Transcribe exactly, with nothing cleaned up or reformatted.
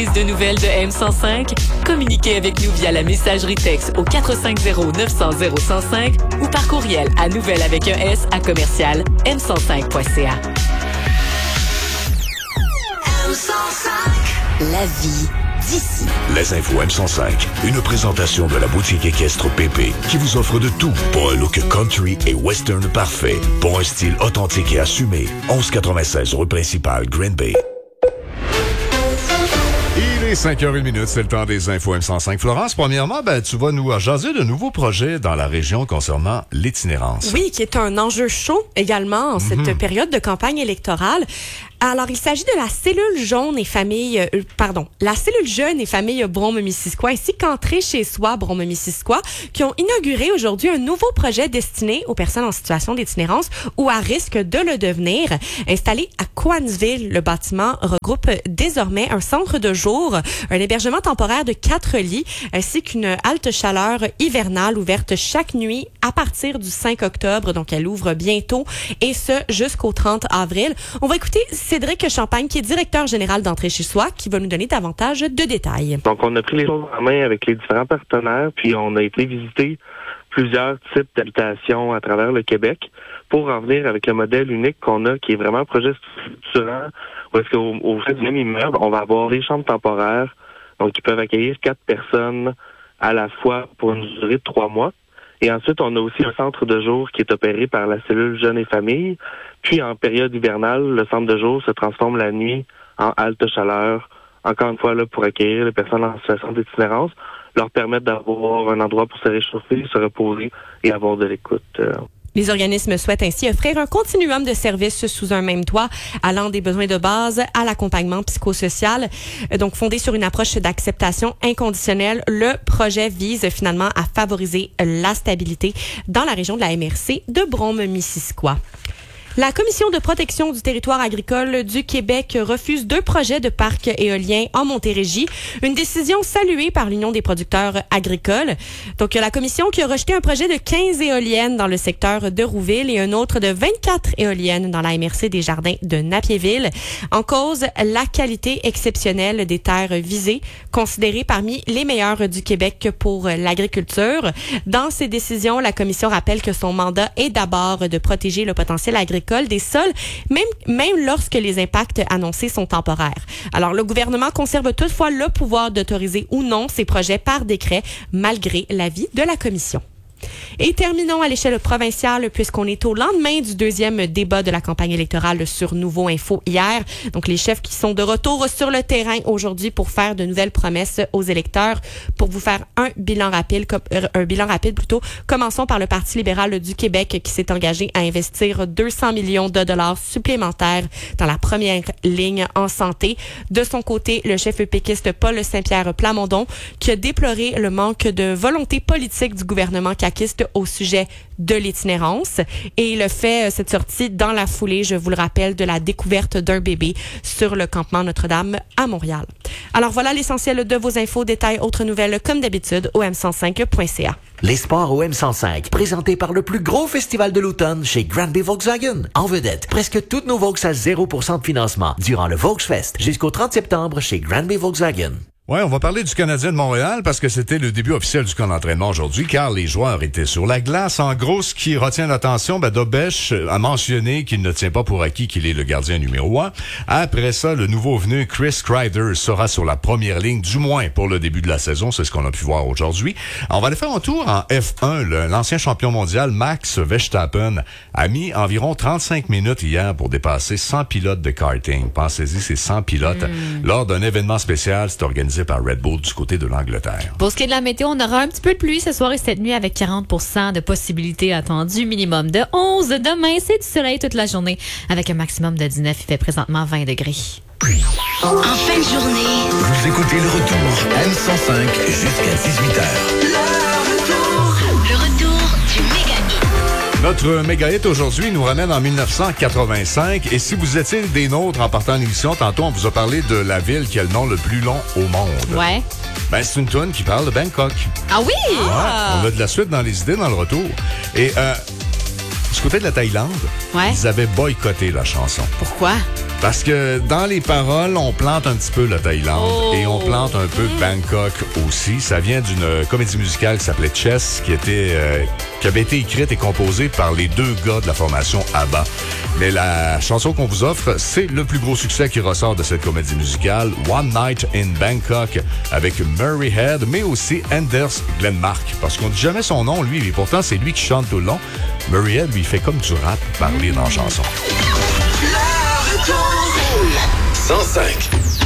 service de nouvelles de M cent cinq? Communiquez avec nous via la messagerie texte au quatre cinq zéro neuf cent zéro cent cinq ou par courriel à nouvelle avec un S à commercial m cent cinq point c a. M cent cinq. La vie d'ici. Les infos M cent cinq, une présentation de la boutique équestre Pépé qui vous offre de tout pour un look country et western parfait, pour un style authentique et assumé. onze quatre-vingt-seize rue principale, Green Bay. Il est cinq heures une, c'est le temps des infos M cent cinq. Florence, premièrement, ben, tu vas nous jaser de nouveaux projets dans la région concernant l'itinérance. Oui, qui est un enjeu chaud également en cette mm-hmm. période de campagne électorale. Alors, il s'agit de la cellule jaune et famille, euh, pardon, la cellule jeune et famille Brome-Missisquoi ainsi qu'Entrée chez soi Brome-Missisquoi qui ont inauguré aujourd'hui un nouveau projet destiné aux personnes en situation d'itinérance ou à risque de le devenir. Installé à Coansville, le bâtiment regroupe désormais un centre de jour, un hébergement temporaire de quatre lits ainsi qu'une halte chaleur hivernale ouverte chaque nuit à partir du cinq octobre. Donc, elle ouvre bientôt et ce jusqu'au trente avril. On va écouter Cédric Champagne, qui est directeur général d'Entrée chez soi, qui va nous donner davantage de détails. Donc, on a pris les choses en main avec les différents partenaires, puis on a été visiter plusieurs types d'habitations à travers le Québec pour en venir avec le modèle unique qu'on a, qui est vraiment un projet structurant, où est-ce qu'au au sein du même immeuble, on va avoir des chambres temporaires, donc qui peuvent accueillir quatre personnes à la fois pour une durée de trois mois. Et ensuite, on a aussi un centre de jour qui est opéré par la cellule Jeunes et Familles. Puis, en période hivernale, le centre de jour se transforme la nuit en halte chaleur, encore une fois, là, pour accueillir les personnes en situation d'itinérance, leur permettre d'avoir un endroit pour se réchauffer, se reposer et avoir de l'écoute. Les organismes souhaitent ainsi offrir un continuum de services sous un même toit, allant des besoins de base à l'accompagnement psychosocial. Donc, fondé sur une approche d'acceptation inconditionnelle, le projet vise finalement à favoriser la stabilité dans la région de la M R C de Brome-Missisquoi. La Commission de protection du territoire agricole du Québec refuse deux projets de parcs éoliens en Montérégie. Une décision saluée par l'Union des producteurs agricoles. Donc, la Commission qui a rejeté un projet de quinze éoliennes dans le secteur de Rouville et un autre de vingt-quatre éoliennes dans la M R C des Jardins de Napierville. En cause, la qualité exceptionnelle des terres visées, considérées parmi les meilleures du Québec pour l'agriculture. Dans ces décisions, la Commission rappelle que son mandat est d'abord de protéger le potentiel agricole des sols, même, même lorsque les impacts annoncés sont temporaires. Alors, le gouvernement conserve toutefois le pouvoir d'autoriser ou non ces projets par décret, malgré l'avis de la Commission. Et terminons à l'échelle provinciale, puisqu'on est au lendemain du deuxième débat de la campagne électorale sur Nouveau Info hier. Donc, les chefs qui sont de retour sur le terrain aujourd'hui pour faire de nouvelles promesses aux électeurs. Pour vous faire un bilan rapide, un bilan rapide plutôt, commençons par le Parti libéral du Québec qui s'est engagé à investir deux cents millions de dollars supplémentaires dans la première ligne en santé. De son côté, le chef péquiste Paul Saint-Pierre Plamondon qui a déploré le manque de volonté politique du gouvernement au sujet de l'itinérance et il a fait cette sortie dans la foulée, je vous le rappelle, de la découverte d'un bébé sur le campement Notre-Dame à Montréal. Alors voilà l'essentiel de vos infos, détails, autres nouvelles comme d'habitude au m cent cinq point c a. Les sports au M cent cinq, présentés par le plus gros festival de l'automne chez Granby Volkswagen. En vedette, presque toutes nos Vaux à zéro pour cent de financement durant le Volksfest jusqu'au trente septembre chez Granby Volkswagen. Ouais, on va parler du Canadien de Montréal parce que c'était le début officiel du camp d'entraînement aujourd'hui car les joueurs étaient sur la glace. En gros, ce qui retient l'attention, ben, Dobèche a mentionné qu'il ne tient pas pour acquis qu'il est le gardien numéro un. Après ça, le nouveau venu Chris Kreider sera sur la première ligne, du moins pour le début de la saison. C'est ce qu'on a pu voir aujourd'hui. On va aller faire un tour en F un. Le, l'ancien champion mondial Max Verstappen a mis environ trente-cinq minutes hier pour dépasser cent pilotes de karting. Pensez-y, c'est cent pilotes mmh. lors d'un événement spécial. C'est organisé par Red Bull du côté de l'Angleterre. Pour ce qui est de la météo, on aura un petit peu de pluie ce soir et cette nuit avec quarante pour cent de possibilités attendues, minimum de onze. Demain, c'est du soleil toute la journée avec un maximum de dix-neuf. Il fait présentement vingt degrés. En fin de journée, vous écoutez le retour M cent cinq jusqu'à dix-huit heures. Le retour, le retour du méga hit. Notre méga hit aujourd'hui nous ramène en dix-neuf cent quatre-vingt-cinq. Et si vous étiez des nôtres en partant à l'émission, tantôt on vous a parlé de la ville qui a le nom le plus long au monde. Ouais. Ben, c'est une toune qui parle de Bangkok. Ah oui? Ouais, Ah. on a de la suite dans les idées dans le retour. Et euh, du côté de la Thaïlande, ouais. ils avaient boycotté la chanson. Pourquoi? Parce que dans les paroles, on plante un petit peu la Thaïlande Oh. et on plante un peu Bangkok aussi. Ça vient d'une comédie musicale qui s'appelait Chess, qui était euh, qui avait été écrite et composée par les deux gars de la formation ABBA. Mais la chanson qu'on vous offre, c'est le plus gros succès qui ressort de cette comédie musicale, One Night in Bangkok, avec Murray Head, mais aussi Anders Glenmark. Parce qu'on ne dit jamais son nom, lui, mais pourtant, c'est lui qui chante tout le long. Murray Head, lui, fait comme du rap parler dans la chanson. cent cinq.